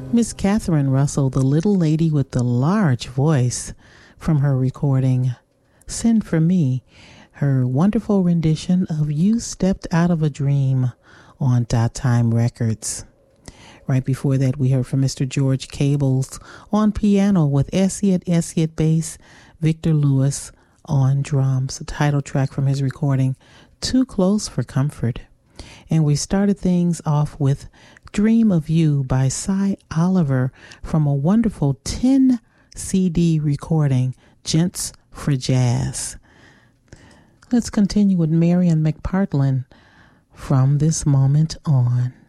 Miss Catherine Russell, the little lady with the large voice, from her recording Send For Me, her wonderful rendition of You Stepped Out of a Dream on Dot Time Records. Right before that, we heard from Mr. George Cables on piano with Essie bass, Victor Lewis on drums, the title track from his recording Too Close for Comfort. And we started things off with Dream of You by Cy Oliver from a wonderful 10 CD recording, Gents for Jazz. Let's continue with Marian McPartlin, From This Moment On.